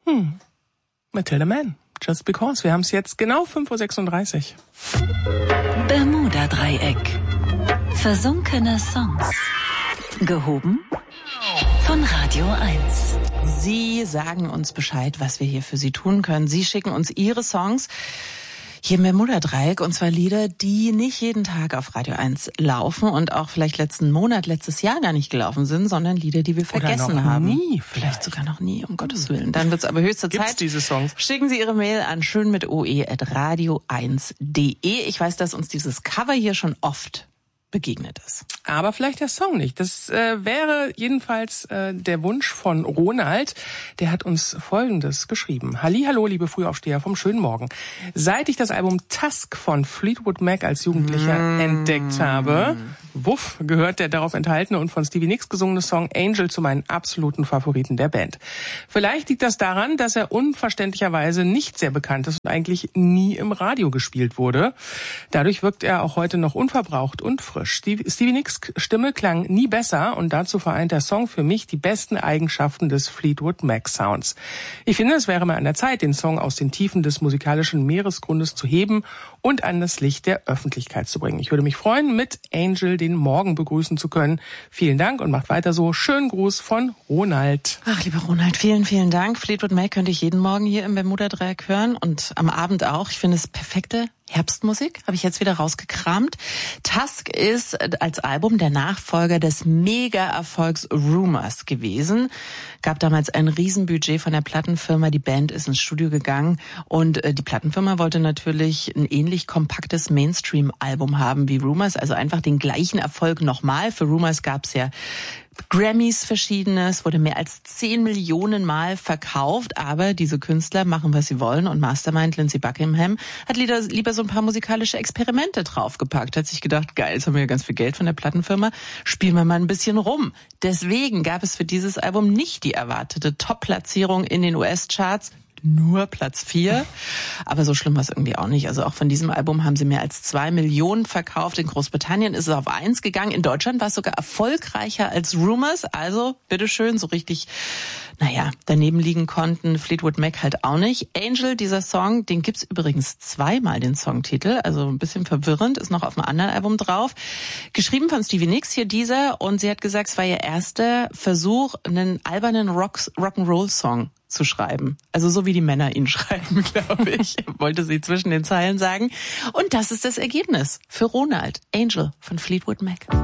Matilda Mann, Just Because. Wir haben es jetzt genau 5:36 Uhr. Bermuda-Dreieck. Versunkene Songs. Gehoben von Radio 1. Sie sagen uns Bescheid, was wir hier für Sie tun können. Sie schicken uns Ihre Songs hier im Bermuda-Dreieck, und zwar Lieder, die nicht jeden Tag auf Radio 1 laufen und auch vielleicht letztes Jahr gar nicht gelaufen sind, sondern Lieder, die wir vergessen haben. Nie, vielleicht sogar noch nie, um Gottes Willen. Dann wird's aber höchste Zeit. Gibt's diese Songs? Schicken Sie Ihre Mail an schön@radio1.de. Ich weiß, dass uns dieses Cover hier schon oft begegnet ist. Aber vielleicht der Song nicht. Das wäre jedenfalls der Wunsch von Ronald. Der hat uns Folgendes geschrieben. Hallihallo, liebe Frühaufsteher vom schönen Morgen. Seit ich das Album Tusk von Fleetwood Mac als Jugendlicher entdeckt habe, gehört der darauf enthaltene und von Stevie Nicks gesungene Song Angel zu meinen absoluten Favoriten der Band. Vielleicht liegt das daran, dass er unverständlicherweise nicht sehr bekannt ist und eigentlich nie im Radio gespielt wurde. Dadurch wirkt er auch heute noch unverbraucht und frisch. Stevie Nicks Stimme klang nie besser und dazu vereint der Song für mich die besten Eigenschaften des Fleetwood Mac Sounds. Ich finde, es wäre mal an der Zeit, den Song aus den Tiefen des musikalischen Meeresgrundes zu heben und an das Licht der Öffentlichkeit zu bringen. Ich würde mich freuen, mit Angel den Morgen begrüßen zu können. Vielen Dank und macht weiter so. Schönen Gruß von Ronald. Ach, lieber Ronald, vielen, vielen Dank. Fleetwood Mac könnte ich jeden Morgen hier im Bermuda-Dreieck hören und am Abend auch. Ich finde es perfekte Herbstmusik, habe ich jetzt wieder rausgekramt. Tusk ist als Album der Nachfolger des Mega-Erfolgs Rumours gewesen. Gab damals ein Riesenbudget von der Plattenfirma. Die Band ist ins Studio gegangen und die Plattenfirma wollte natürlich ein ähnlich kompaktes Mainstream-Album haben wie Rumours, also einfach den gleichen Erfolg nochmal. Für Rumours gab es ja Grammys verschiedenes, wurde mehr als 10 Millionen Mal verkauft, aber diese Künstler machen, was sie wollen, und Mastermind Lindsey Buckingham hat lieber so ein paar musikalische Experimente draufgepackt, hat sich gedacht, geil, jetzt haben wir ja ganz viel Geld von der Plattenfirma, spielen wir mal ein bisschen rum. Deswegen gab es für dieses Album nicht die erwartete Top-Platzierung in den US-Charts, nur Platz 4. Aber so schlimm war es irgendwie auch nicht. Also auch von diesem Album haben sie mehr als 2 Millionen verkauft. In Großbritannien ist es auf 1 gegangen. In Deutschland war es sogar erfolgreicher als Rumours. Also, bitteschön, so richtig, daneben liegen konnten Fleetwood Mac halt auch nicht. Angel, dieser Song, den gibt's übrigens zweimal, den Songtitel. Also ein bisschen verwirrend, ist noch auf einem anderen Album drauf. Geschrieben von Stevie Nicks, hier dieser. Und sie hat gesagt, es war ihr erster Versuch, einen albernen Rock'n'Roll-Song zu schreiben. Also so wie die Männer ihn schreiben, glaube ich, wollte sie zwischen den Zeilen sagen. Und das ist das Ergebnis für Ronald. Angel von Fleetwood Mac.